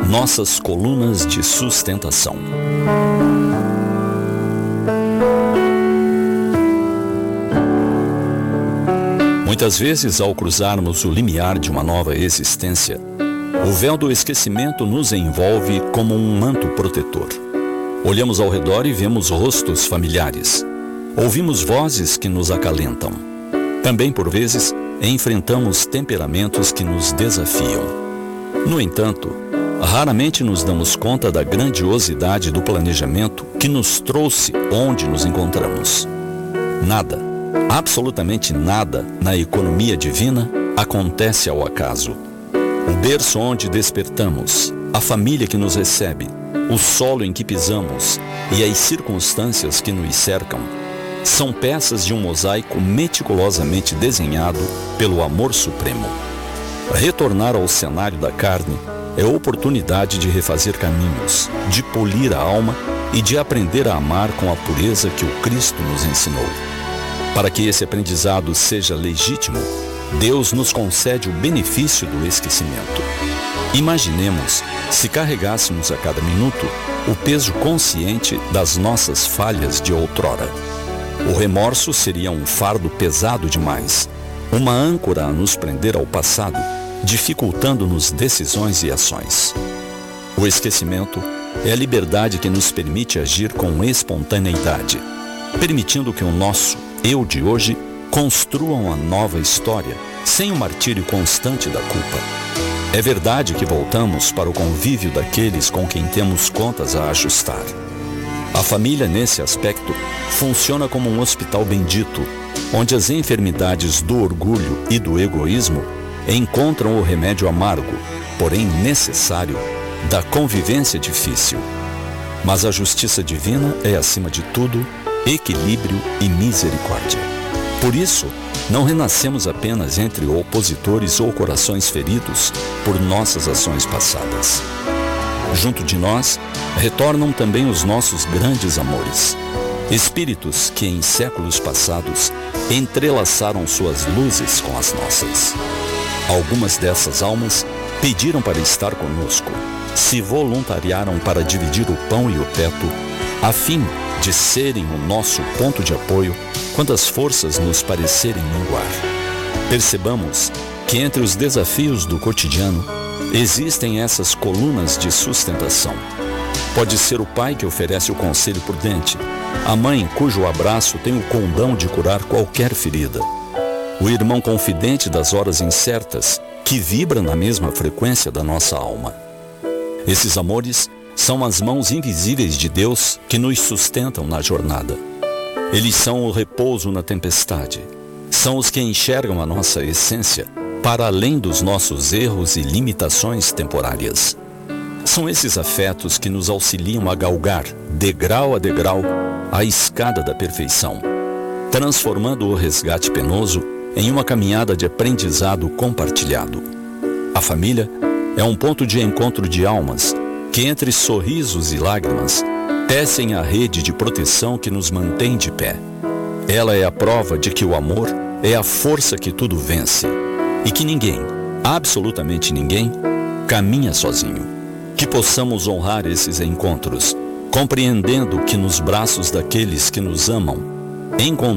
Nossas colunas de sustentação. Muitas vezes, ao cruzarmos o limiar de uma nova existência, o véu do esquecimento nos envolve como um manto protetor. Olhamos ao redor e vemos rostos familiares. Ouvimos vozes que nos acalentam. Também, por vezes, enfrentamos temperamentos que nos desafiam. No entanto, raramente nos damos conta da grandiosidade do planejamento que nos trouxe onde nos encontramos. Nada, absolutamente nada, na economia divina acontece ao acaso. O berço onde despertamos, a família que nos recebe, o solo em que pisamos e as circunstâncias que nos cercam são peças de um mosaico meticulosamente desenhado pelo amor supremo. Retornar ao cenário da carne é oportunidade de refazer caminhos, de polir a alma e de aprender a amar com a pureza que o Cristo nos ensinou. Para que esse aprendizado seja legítimo, Deus nos concede o benefício do esquecimento. Imaginemos se carregássemos a cada minuto o peso consciente das nossas falhas de outrora. O remorso seria um fardo pesado demais, uma âncora a nos prender ao passado, dificultando-nos decisões e ações. O esquecimento é a liberdade que nos permite agir com espontaneidade, permitindo que o nosso eu de hoje construa uma nova história, sem o martírio constante da culpa. É verdade que voltamos para o convívio daqueles com quem temos contas a ajustar. A família, nesse aspecto, funciona como um hospital bendito, onde as enfermidades do orgulho e do egoísmo encontram o remédio amargo, porém necessário, da convivência difícil. Mas a justiça divina é, acima de tudo, equilíbrio e misericórdia. Por isso, não renascemos apenas entre opositores ou corações feridos por nossas ações passadas. Junto de nós, retornam também os nossos grandes amores, espíritos que em séculos passados entrelaçaram suas luzes com as nossas. Algumas dessas almas pediram para estar conosco, se voluntariaram para dividir o pão e o teto, a fim de serem o nosso ponto de apoio quando as forças nos parecerem minguar. Percebamos que entre os desafios do cotidiano existem essas colunas de sustentação. Pode ser o pai que oferece o conselho prudente, a mãe cujo abraço tem o condão de curar qualquer ferida, o irmão confidente das horas incertas que vibra na mesma frequência da nossa alma. Esses amores são as mãos invisíveis de Deus que nos sustentam na jornada. Eles são o repouso na tempestade. São os que enxergam a nossa essência para além dos nossos erros e limitações temporárias. São esses afetos que nos auxiliam a galgar, degrau a degrau, a escada da perfeição, transformando o resgate penoso em uma caminhada de aprendizado compartilhado. A família é um ponto de encontro de almas que, entre sorrisos e lágrimas, tecem a rede de proteção que nos mantém de pé. Ela é a prova de que o amor é a força que tudo vence e que ninguém, absolutamente ninguém, caminha sozinho. Que possamos honrar esses encontros, compreendendo que nos braços daqueles que nos amam encontramos